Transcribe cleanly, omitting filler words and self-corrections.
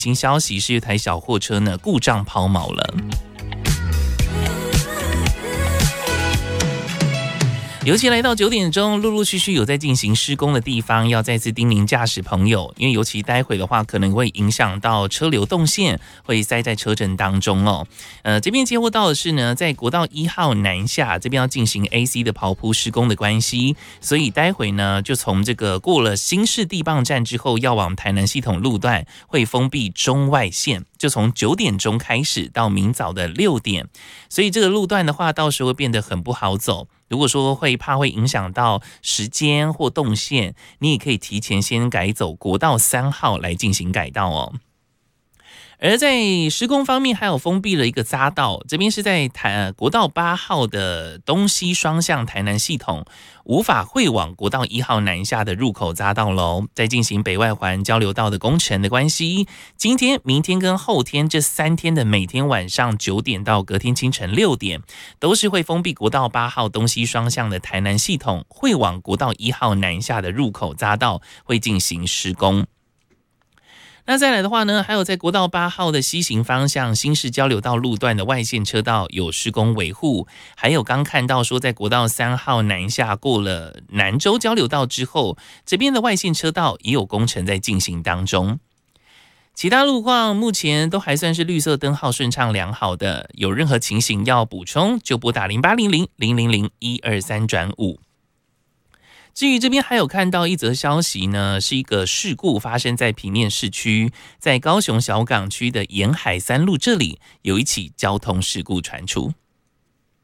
新消息是一台小货车呢故障抛锚了。尤其来到9点钟，陆陆续续有在进行施工的地方，要再次叮咛驾驶朋友，因为尤其待会的话，可能会影响到车流动线，会塞在车阵当中哦。这边接获到的是呢，在国道1号南下这边要进行 AC 的刨铺施工的关系，所以待会呢，就从这个过了新市地磅站之后，要往台南系统路段会封闭中外线，就从9点钟开始到明早的6点，所以这个路段的话，到时候会变得很不好走。如果说会影响到时间或动线，你也可以提前先改走国道3号来进行改道哦。而在施工方面，还有封闭了一个匝道，这边是在国道8号的东西双向台南系统，无法会往国道1号南下的入口匝道喽。在进行北外环交流道的工程的关系，今天、明天跟后天这3天的每天晚上9点到隔天清晨6点，都是会封闭国道8号东西双向的台南系统，会往国道1号南下的入口匝道会进行施工。那再来的话呢，还有在国道8号的西行方向新市交流道路段的外线车道有施工维护，还有刚看到说在国道3号南下过了南州交流道之后，这边的外线车道也有工程在进行当中。其他路况目前都还算是绿色灯号顺畅良好的，有任何情形要补充就拨打0800-000-123-5。至于这边还有看到一则消息呢，是一个事故发生在平面市区，在高雄小港区的沿海3路这里有一起交通事故传出。